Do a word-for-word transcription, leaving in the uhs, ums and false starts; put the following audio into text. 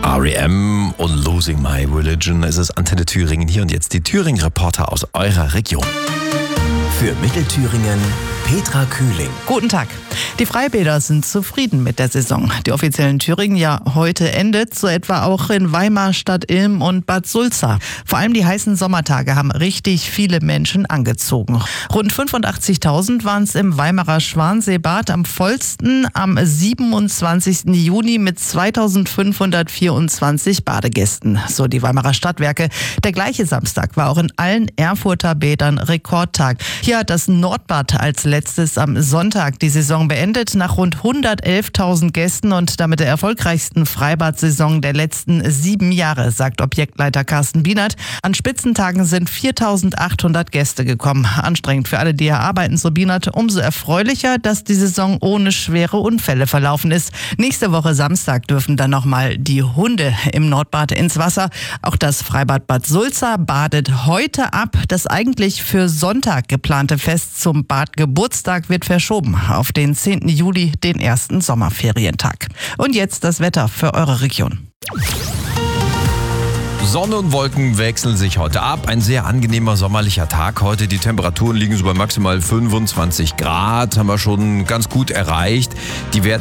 R E M und Losing My Religion. Es ist Antenne Thüringen, hier und jetzt die Thüringen-Reporter aus eurer Region. Für Mittelthüringen Petra Kühling. Guten Tag. Die Freibäder sind zufrieden mit der Saison. Die offiziellen Thüringen ja heute endet, so etwa auch in Weimar, Stadt Ilm und Bad Sulza. Vor allem die heißen Sommertage haben richtig viele Menschen angezogen. Rund fünfundachtzigtausend waren es im Weimarer Schwanseebad, am vollsten am siebenundzwanzigsten Juni mit zweitausendfünfhundertvierundzwanzig Badegästen, so die Weimarer Stadtwerke. Der gleiche Samstag war auch in allen Erfurter Bädern Rekordtag. Hier hat das Nordbad als letztes am Sonntag die Saison beendet, nach rund hundertelftausend Gästen und damit der erfolgreichsten Freibad-Saison der letzten sieben Jahre, sagt Objektleiter Carsten Bienert. An Spitzentagen sind viertausendachthundert Gäste gekommen. Anstrengend für alle, die hier arbeiten, so Bienert. Umso erfreulicher, dass die Saison ohne schwere Unfälle verlaufen ist. Nächste Woche Samstag dürfen dann nochmal die Hunde im Nordbad ins Wasser. Auch das Freibad Bad Sulza badet heute ab. Das eigentlich für Sonntag geplante Fest zum Badgeburtstag wird verschoben auf den zehnten Juli, den ersten Sommerferientag. Und jetzt das Wetter für eure Region. Sonne und Wolken wechseln sich heute ab. Ein sehr angenehmer sommerlicher Tag heute. Die Temperaturen liegen so bei maximal fünfundzwanzig Grad. Haben wir schon ganz gut erreicht. Die Werte